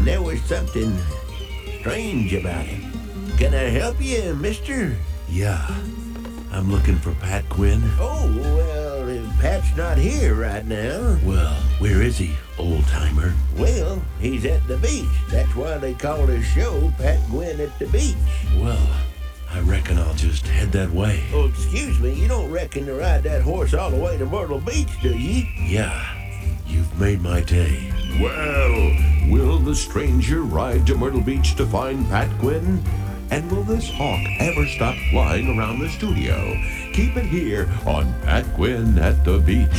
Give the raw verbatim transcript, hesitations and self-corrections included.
and there was something strange about him. Can I help you, mister? Yeah, I'm looking for Pat Quinn. Oh, well, if Pat's not here right now. Well, where is he, old-timer? Well, he's at the beach. That's why they call his show Pat Gwynn at the Beach. Well, I reckon I'll just head that way. Oh, excuse me, you don't reckon to ride that horse all the way to Myrtle Beach, do you? Yeah, you've made my day. Well, will the stranger ride to Myrtle Beach to find Pat Quinn? And will this hawk ever stop flying around the studio? Keep it here on Pat Quinn at the Beach.